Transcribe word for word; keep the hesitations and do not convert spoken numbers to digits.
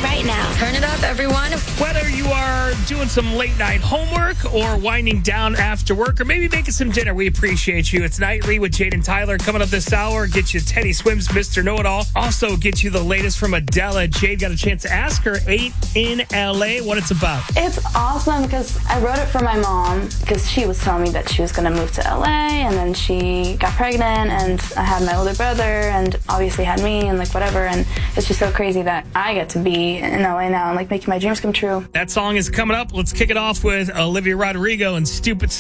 right now. Turn it up, everyone. Whether you are doing some late night homework or winding down after work or maybe making some dinner, we appreciate you. It's Nightly with Jade and Tyler coming up this hour. Get you Teddy Swims, Mister Know-It-All. Also get you the latest from Adele. Jade got a chance to ask her eight in L A what it's about. It's awesome because I wrote it for my mom because she was telling me that she was going to move to L A and then she got pregnant and I had my older brother and obviously had me and like whatever, and it's just so crazy that I get to be in L A now and like making my dreams come true. That song is coming up. Let's kick it off with Olivia Rodrigo and Stupid